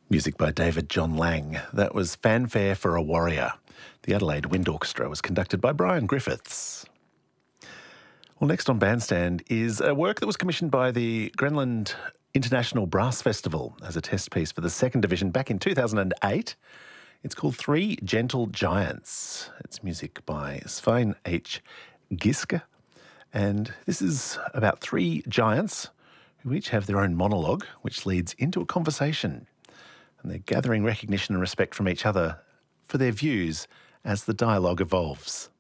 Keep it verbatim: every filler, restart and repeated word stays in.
Music by David John Lang. That was Fanfare for a Warrior. The Adelaide Wind Orchestra was conducted by Brian Griffiths. Well, next on Bandstand is a work that was commissioned by the Grenland International Brass Festival as a test piece for the second division back in two thousand eight. It's called Three Gentle Giants. It's music by Svein H. Giske. And this is about three giants who each have their own monologue, which leads into a conversation. And they're gathering recognition and respect from each other for their views as the dialogue evolves.